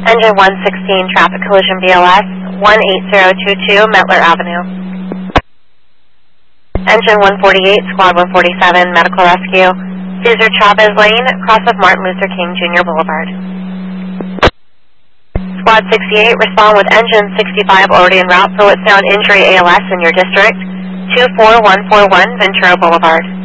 Engine 116, traffic collision BLS, 18022 Metler Avenue. Engine 148, Squad 147, medical rescue, Cesar Chavez Lane, cross of Martin Luther King Jr. Boulevard. Squad 68, respond with engine 65 already en route for what's known injury ALS in your district, 24141 Ventura Boulevard.